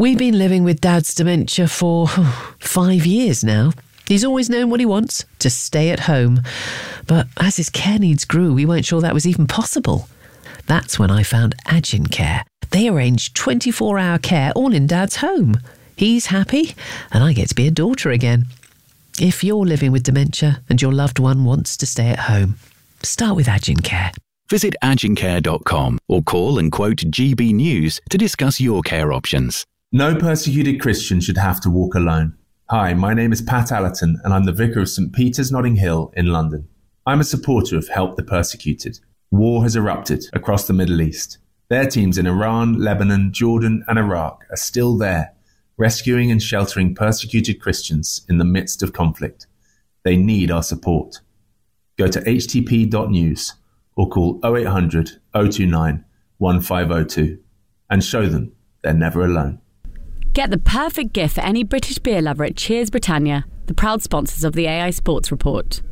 We've been living with Dad's dementia for 5 years now. He's always known what he wants, to stay at home. But as his care needs grew, we weren't sure that was even possible. That's when I found Agincare. They arrange 24-hour care all in Dad's home. He's happy, and I get to be a daughter again. If you're living with dementia and your loved one wants to stay at home, start with Agincare. Visit agincare.com or call and quote GB News to discuss your care options. No persecuted Christian should have to walk alone. Hi, my name is Pat Allerton and I'm the Vicar of St Peter's Notting Hill in London. I'm a supporter of Help the Persecuted. War has erupted across the Middle East. Their teams in Iran, Lebanon, Jordan and Iraq are still there, rescuing and sheltering persecuted Christians in the midst of conflict. They need our support. Go to htp.news or call 0800 029 1502 and show them they're never alone. Get the perfect gift for any British beer lover at Cheers Britannia, the proud sponsors of the AI Sports Report.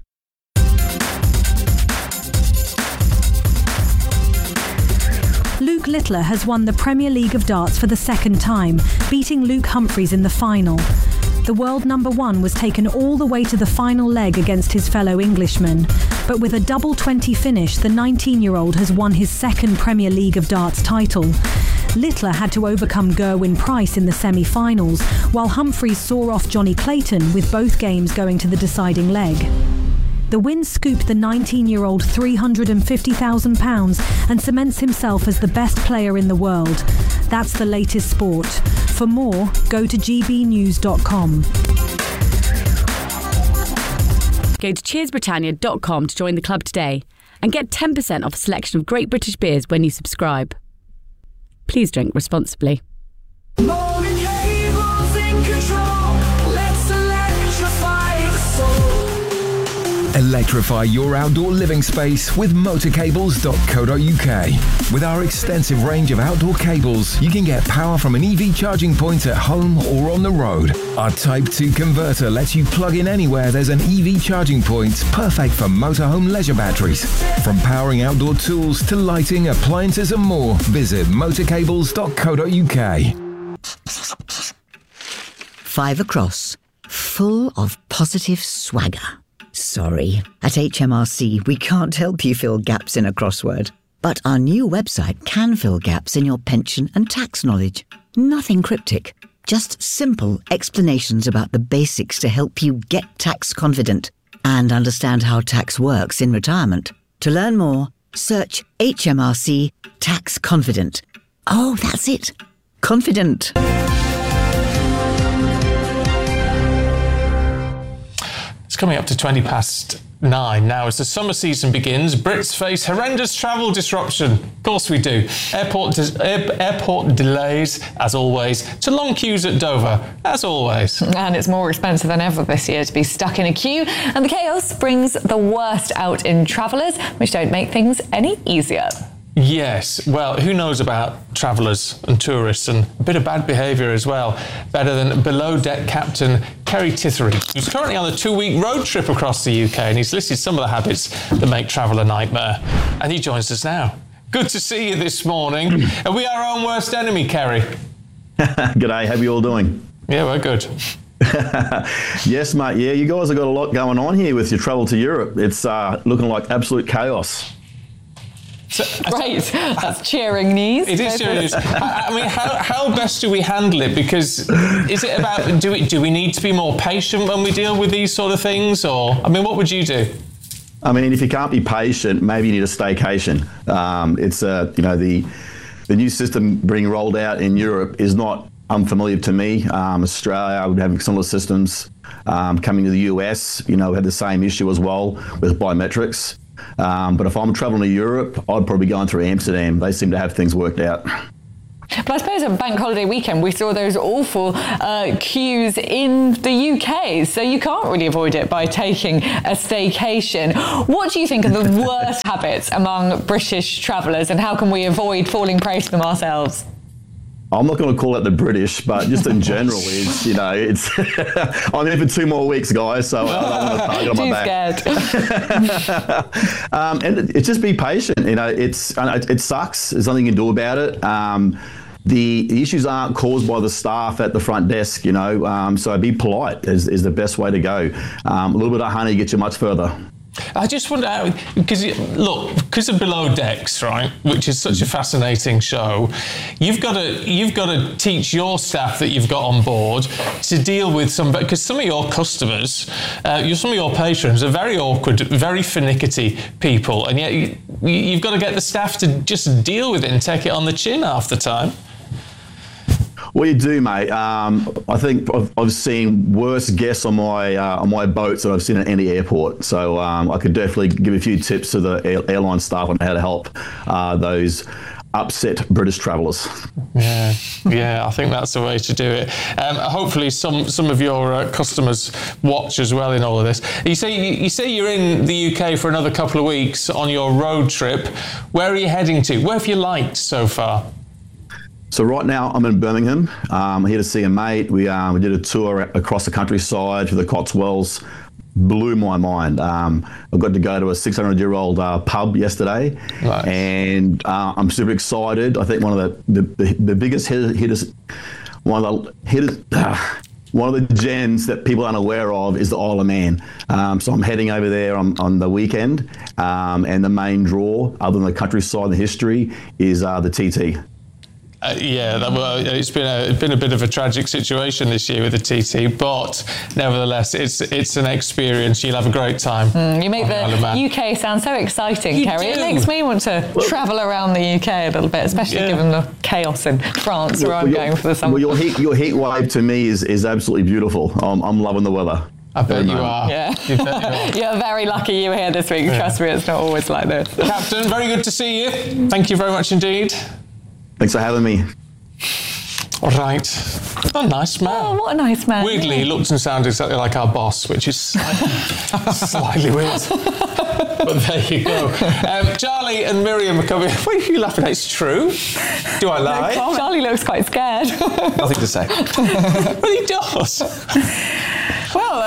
Luke Littler has won the Premier League of Darts for the second time, beating Luke Humphries in the final. The world number one was taken all the way to the final leg against his fellow Englishman. But with a double 20 finish, the 19-year-old has won his second Premier League of Darts title. Littler had to overcome Gerwyn Price in the semi-finals, while Humphries saw off Johnny Clayton, with both games going to the deciding leg. The win scooped the 19-year-old £350,000 and cements himself as the best player in the world. That's the latest sport. For more, go to gbnews.com. Go to cheersbritannia.com to join the club today and get 10% off a selection of great British beers when you subscribe. Please drink responsibly. Electrify your outdoor living space with motorcables.co.uk. With our extensive range of outdoor cables, you can get power from an EV charging point at home or on the road. Our Type 2 converter lets you plug in anywhere there's an EV charging point, perfect for motorhome leisure batteries. From powering outdoor tools to lighting, appliances and more, visit motorcables.co.uk. 5 across, full of positive swagger. Sorry, at HMRC we can't help you fill gaps in a crossword. But our new website can fill gaps in your pension and tax knowledge. Nothing cryptic, just simple explanations about the basics to help you get tax confident and understand how tax works in retirement. To learn more, search HMRC Tax Confident. Oh, that's it. Confident. It's coming up to 9:20 now. As the summer season begins, Brits face horrendous travel disruption. Of course we do. Airport delays, as always, to long queues at Dover, as always. And it's more expensive than ever this year to be stuck in a queue. And the chaos brings the worst out in travellers, which don't make things any easier. Yes, well, who knows about travellers and tourists and a bit of bad behaviour as well, better than below-deck captain Kerry Tithery, who's currently on a 2-week road trip across the UK, and he's listed some of the habits that make travel a nightmare. And he joins us now. Good to see you this morning. Are we our own worst enemy, Kerry? G'day, how are you all doing? Yeah, we're good. Yes, mate, yeah, you guys have got a lot going on here with your travel to Europe. It's looking like absolute chaos. So, great, that's cheering news. It is cheering news. I mean, how best do we handle it? Because is it about, do we need to be more patient when we deal with these sort of things? Or, I mean, what would you do? I mean, if you can't be patient, maybe you need a staycation. It's, the new system being rolled out in Europe is not unfamiliar to me. Australia, we're having similar systems coming to the US. We had the same issue as well with biometrics. But if I'm traveling to Europe, I'd probably go through Amsterdam. They seem to have things worked out. But I suppose on Bank Holiday weekend, we saw those awful queues in the UK. So you can't really avoid it by taking a staycation. What do you think are the worst habits among British travellers, and how can we avoid falling prey to them ourselves? I'm not going to call it the British, but just in general, it's I'm here for 2 more weeks, guys, so I don't want to target on my back. And it's just be patient. It sucks. There's nothing you can do about it. the issues aren't caused by the staff at the front desk, so be polite is the best way to go. A little bit of honey gets you much further. I just wonder, because of Below Decks, right, which is such a fascinating show, you've got to teach your staff that you've got on board to deal with because some of your customers, some of your patrons are very awkward, very finickety people, and yet you've got to get the staff to just deal with it and take it on the chin half the time. Well, you do, mate. I think I've seen worse guests on my boats than I've seen at any airport. So I could definitely give a few tips to the airline staff on how to help those upset British travellers. Yeah, I think that's the way to do it. Hopefully, some of your customers watch as well in all of this. You say you're in the UK for another couple of weeks on your road trip. Where are you heading to? Where have you liked so far? So right now I'm in Birmingham. I'm here to see a mate. We did a tour across the countryside to the Cotswolds. Blew my mind. I got to go to a 600-year-old pub yesterday, nice. And I'm super excited. I think one of the biggest hitters, one of the gems that people aren't aware of is the Isle of Man. So I'm heading over there on the weekend, and the main draw, other than the countryside and the history, is the TT. It's been a bit of a tragic situation this year with the TT, but nevertheless, it's an experience. You'll have a great time. You make the UK sound so exciting, Kerry. It makes me want to travel around the UK a little bit, especially given the chaos in France where I'm going for the summer. Well, your heat wave to me is absolutely beautiful. I'm loving the weather. I bet you are. Yeah. You're very lucky you were here this week. Trust me, it's not always like this. Captain, very good to see you. Thank you very much indeed. Thanks for having me. All right. A nice man. Oh, what a nice man. Weirdly, he looks and sounds exactly like our boss, which is slightly weird. But there you go. Charlie and Miriam are coming. What are you laughing at? It's true. Do I lie? No, Charlie looks quite scared. Nothing to say. But he does. Well,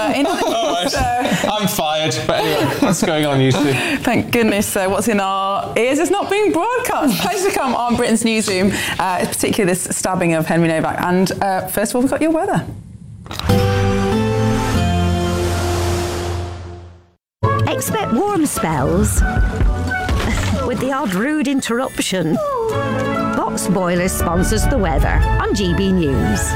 I'm fired. But anyway, what's going on, you two? Thank goodness what's in our ears is not being broadcast. Pleasure to come on Britain's Newsroom, particularly this stabbing of Henry Novak. And first of all, we've got your weather. Expect warm spells with the odd rude interruption. Box Boilers sponsors the weather on GB News.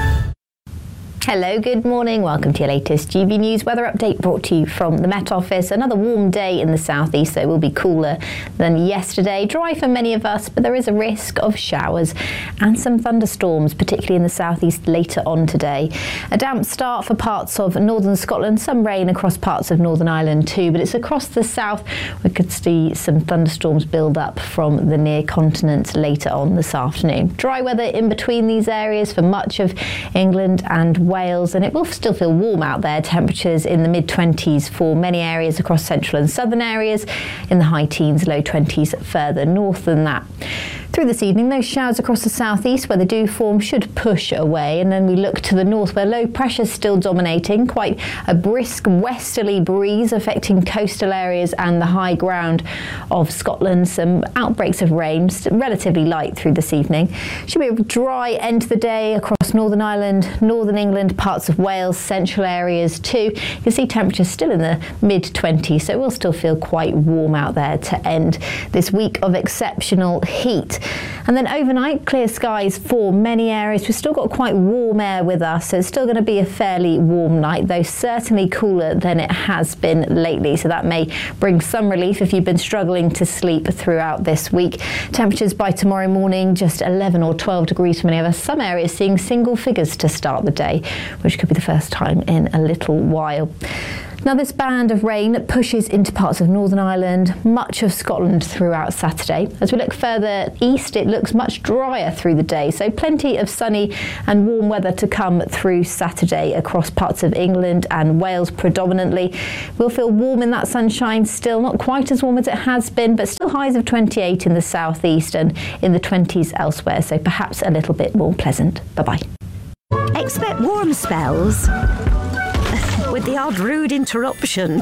Hello, good morning. Welcome to your latest GB News weather update brought to you from the Met Office. Another warm day in the southeast, so it will be cooler than yesterday. Dry for many of us, but there is a risk of showers and some thunderstorms, particularly in the southeast later on today. A damp start for parts of northern Scotland, some rain across parts of Northern Ireland too, but it's across the south we could see some thunderstorms build up from the near continent later on this afternoon. Dry weather in between these areas for much of England and Wales, and it will still feel warm out there. Temperatures in the mid-20s for many areas across central and southern areas, in the high teens, low 20s further north than that. Through this evening, those showers across the southeast where they do form should push away, and then we look to the north where low pressure is still dominating. Quite a brisk westerly breeze affecting coastal areas and the high ground of Scotland. Some outbreaks of rain, relatively light through this evening. Should be a dry end to the day across Northern Ireland, Northern England, parts of Wales, central areas too. You can see temperatures still in the mid-20s, so it will still feel quite warm out there to end this week of exceptional heat. And then overnight, clear skies for many areas. We've still got quite warm air with us, so it's still going to be a fairly warm night, though certainly cooler than it has been lately. So that may bring some relief if you've been struggling to sleep throughout this week. Temperatures by tomorrow morning, just 11 or 12 degrees for many of us. Some areas seeing single figures to start the day, which could be the first time in a little while. Now this band of rain pushes into parts of Northern Ireland, much of Scotland throughout Saturday. As we look further east, it looks much drier through the day, so plenty of sunny and warm weather to come through Saturday across parts of England and Wales predominantly. We'll feel warm in that sunshine still, not quite as warm as it has been, but still highs of 28 in the southeast and in the 20s elsewhere, so perhaps a little bit more pleasant. Bye-bye. Expect warm spells with the odd rude interruption.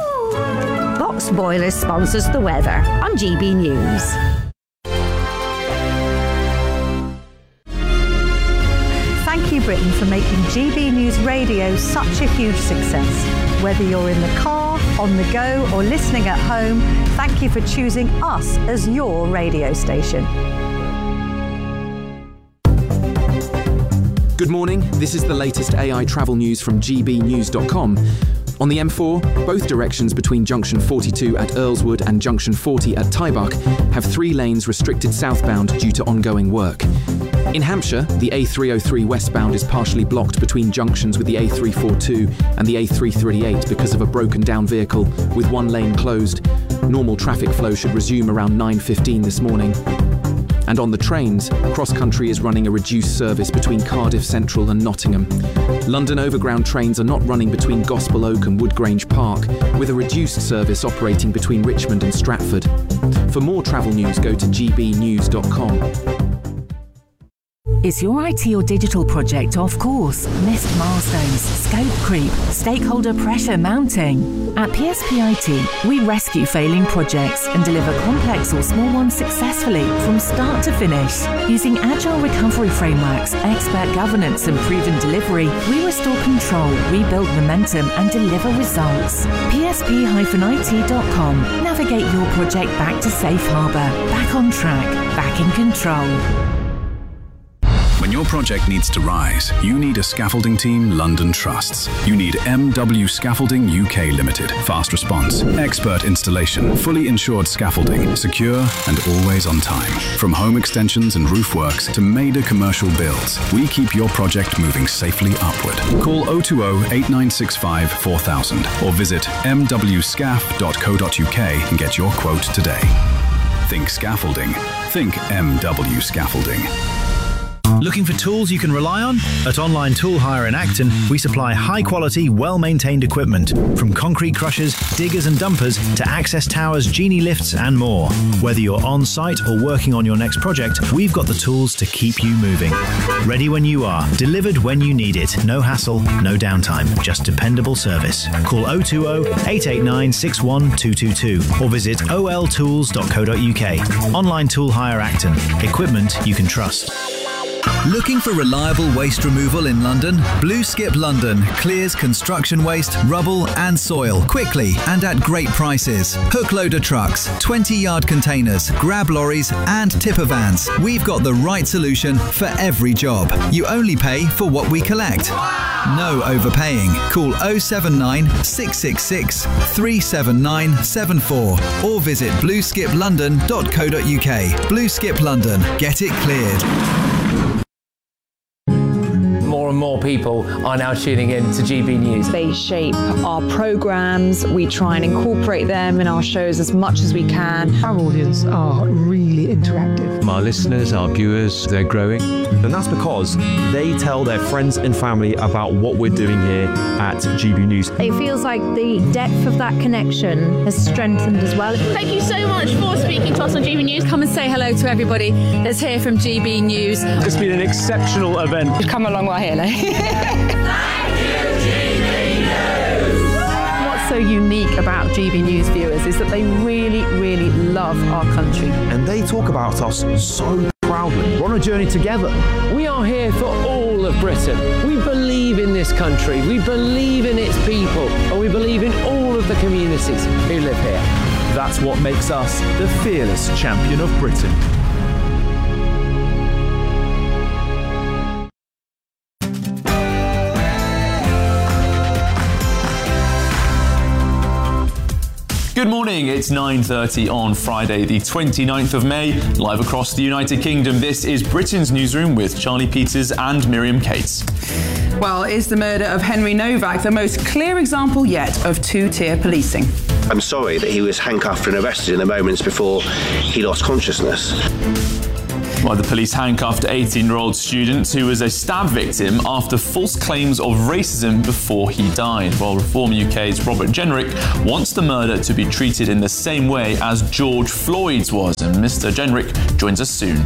Box Boilers sponsors the weather on GB News. Britain for making GB News Radio such a huge success. Whether you're in the car, on the go, or listening at home, thank you for choosing us as your radio station. Good morning, this is the latest AI travel news from gbnews.com. On the M4, both directions between junction 42 at Earlswood and junction 40 at Tybuck have 3 lanes restricted southbound due to ongoing work. In Hampshire, the A303 westbound is partially blocked between junctions with the A342 and the A338 because of a broken down vehicle, with 1 lane closed. Normal traffic flow should resume around 9:15 this morning. And on the trains, Cross Country is running a reduced service between Cardiff Central and Nottingham. London Overground trains are not running between Gospel Oak and Woodgrange Park, with a reduced service operating between Richmond and Stratford. For more travel news, go to gbnews.com. Is your IT or digital project off course? Missed milestones, scope creep, stakeholder pressure mounting? At PSPIT, we rescue failing projects and deliver complex or small ones successfully from start to finish. Using agile recovery frameworks, expert governance and proven delivery, we restore control, rebuild momentum and deliver results. PSP-IT.com. Navigate your project back to safe harbour, back on track, back in control. When your project needs to rise, you need a scaffolding team London trusts. You need MW Scaffolding UK Limited. Fast response, expert installation, fully insured scaffolding, secure and always on time. From home extensions and roof works to major commercial builds, we keep your project moving safely upward. Call 020 8965 4000 or visit mwscaf.co.uk and get your quote today. Think scaffolding. Think MW Scaffolding. Looking for tools you can rely on? At Online Tool Hire in Acton, we supply high-quality, well-maintained equipment, from concrete crushers, diggers and dumpers to access towers, genie lifts and more. Whether you're on-site or working on your next project, we've got the tools to keep you moving. Ready when you are, delivered when you need it. No hassle, no downtime, just dependable service. Call 020-889-61222 or visit oltools.co.uk. Online Tool Hire Acton. Equipment you can trust. Looking for reliable waste removal in London? Blue Skip London clears construction waste, rubble and soil quickly and at great prices. Hook loader trucks, 20-yard containers, grab lorries and tipper vans. We've got the right solution for every job. You only pay for what we collect. No overpaying. Call 079 666 37974 or visit blueskiplondon.co.uk. Blue Skip London. Get it cleared. More and more people are now tuning in to GB News. They shape our programmes. We try and incorporate them in our shows as much as we can. Our audience are really interactive. Our listeners, our viewers, they're growing. And that's because they tell their friends and family about what we're doing here at GB News. It feels like the depth of that connection has strengthened as well. Thank you so much for speaking to us on GB News. Come and say hello to everybody that's here from GB News. It's been an exceptional event. We've come a long way here now. What's so unique about GB News viewers is that they really, really love our country. And they talk about us so proudly. We're on a journey together. We are here for all of Britain. We believe in this country, we believe in its people, and we believe in all of the communities who live here. That's what makes us the fearless champion of Britain. Good morning, it's 9:30 on Friday the 29th of May, live across the United Kingdom. This is Britain's Newsroom with Charlie Peters and Miriam Cates. Well, is the murder of Henry Novak the most clear example yet of two-tier policing? I'm sorry that he was handcuffed and arrested in the moments before he lost consciousness. Well, the police handcuffed 18-year-old student who was a stab victim after false claims of racism before he died. While Reform UK's Robert Jenrick wants the murder to be treated in the same way as George Floyd's was. And Mr. Jenrick joins us soon.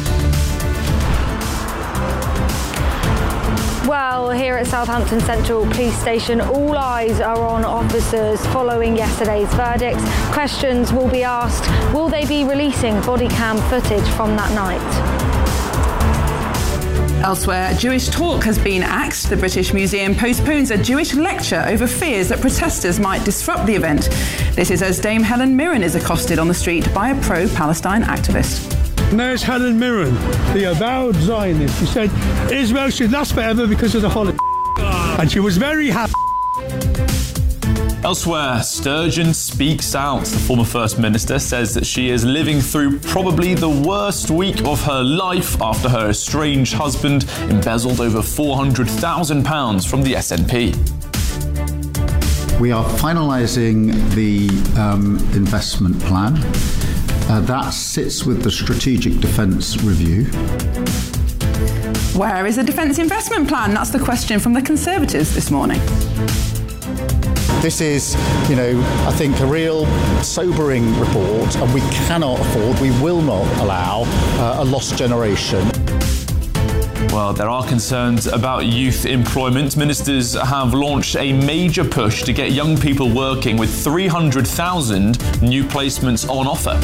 Well, here at Southampton Central Police Station, all eyes are on officers following yesterday's verdict. Questions will be asked. Will they be releasing body cam footage from that night? Elsewhere, Jewish talk has been axed. The British Museum postpones a Jewish lecture over fears that protesters might disrupt the event. This is as Dame Helen Mirren is accosted on the street by a pro-Palestine activist. There's Helen Mirren, the avowed Zionist. She said Israel should last forever because of the Holocaust. And she was very happy. Elsewhere, Sturgeon speaks out. The former First Minister says that she is living through probably the worst week of her life after her estranged husband embezzled over £400,000 from the SNP. We are finalising the investment plan. That sits with the Strategic Defence Review. Where is the Defence Investment Plan? That's the question from the Conservatives this morning. This is, I think a real sobering report, and we cannot afford, we will not allow a lost generation. Well, there are concerns about youth employment. Ministers have launched a major push to get young people working, with 300,000 new placements on offer.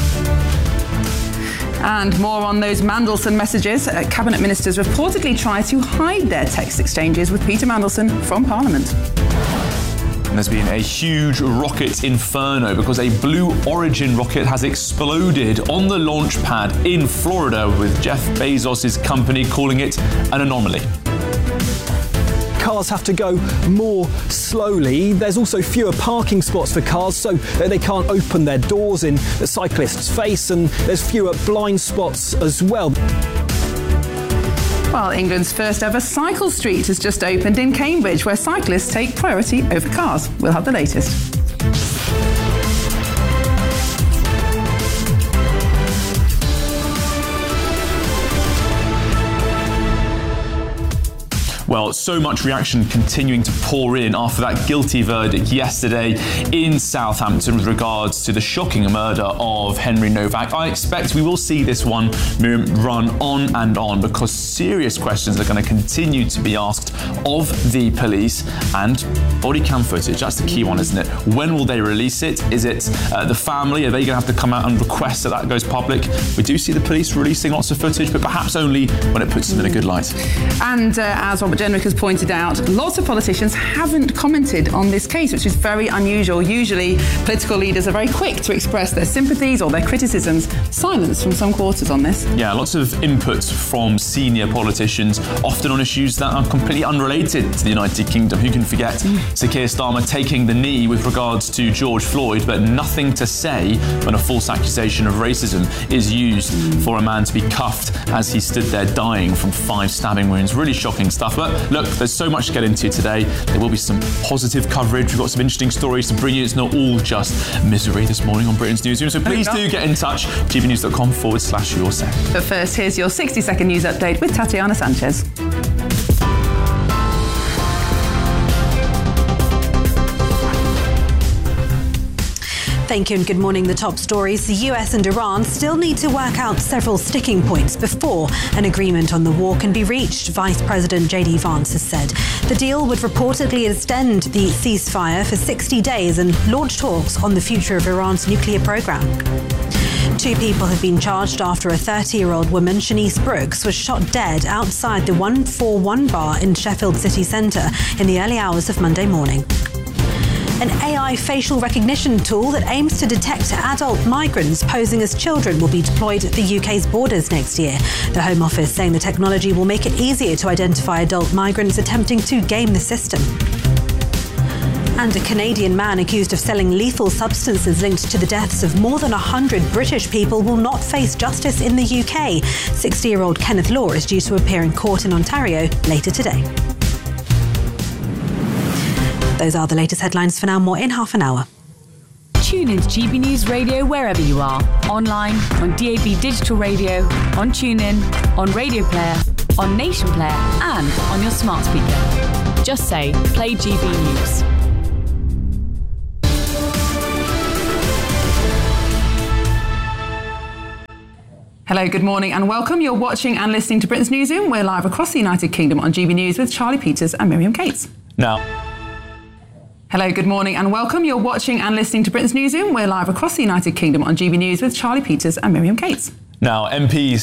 And more on those Mandelson messages. Cabinet ministers reportedly try to hide their text exchanges with Peter Mandelson from Parliament. And there's been a huge rocket inferno because a Blue Origin rocket has exploded on the launch pad in Florida, with Jeff Bezos' company calling it an anomaly. Cars have to go more slowly. There's also fewer parking spots for cars, so that they can't open their doors in the cyclist's face, and there's fewer blind spots as well. Well, England's first ever cycle street has just opened in Cambridge, where cyclists take priority over cars. We'll have the latest. Well, so much reaction continuing to pour in after that guilty verdict yesterday in Southampton with regards to the shocking murder of Henry Novak. I expect we will see this one, Miriam, run on and on, because serious questions are going to continue to be asked of the police, and body cam footage, that's the key one, isn't it? When will they release it? Is it the family? Are they going to have to come out and request that goes public? We do see the police releasing lots of footage, but perhaps only when it puts them in a good light. And as Robert Jenrick has pointed out, lots of politicians haven't commented on this case, which is very unusual. Usually, political leaders are very quick to express their sympathies or their criticisms. Silence from some quarters on this. Yeah, lots of input from senior politicians, often on issues that are completely unrelated to the United Kingdom. Who can forget Sir Keir Starmer taking the knee with regards to George Floyd, but nothing to say when a false accusation of racism is used for a man to be cuffed as he stood there dying from 5 stabbing wounds. Really shocking stuff. But look, there's so much to get into today. There will be some positive coverage. We've got some interesting stories to bring you. It's not all just misery this morning on Britain's Newsroom. So please do get in touch. gbnews.com/your say. But first, here's your 60-second news update with Tatiana Sanchez. Thank you and good morning. The top stories. The US and Iran still need to work out several sticking points before an agreement on the war can be reached, Vice President J.D. Vance has said. The deal would reportedly extend the ceasefire for 60 days and launch talks on the future of Iran's nuclear program. 2 people have been charged after a 30-year-old woman, Shanice Brooks, was shot dead outside the 141 bar in Sheffield city centre in the early hours of Monday morning. An AI facial recognition tool that aims to detect adult migrants posing as children will be deployed at the UK's borders next year. The Home Office saying the technology will make it easier to identify adult migrants attempting to game the system. And a Canadian man accused of selling lethal substances linked to the deaths of more than 100 British people will not face justice in the UK. 60-year-old Kenneth Law is due to appear in court in Ontario later today. Those are the latest headlines for now. More in half an hour. Tune into GB News Radio wherever you are. Online, on DAB Digital Radio, on TuneIn, on Radio Player, on Nation Player, and on your smart speaker. Just say, play GB News. Hello, good morning and welcome. You're watching and listening to Britain's Newsroom. We're live across the United Kingdom on GB News with Charlie Peters and Miriam Cates. Hello, good morning and welcome. You're watching and listening to Britain's Newsroom. We're live across the United Kingdom on GB News with Charlie Peters and Miriam Cates. Now, MPs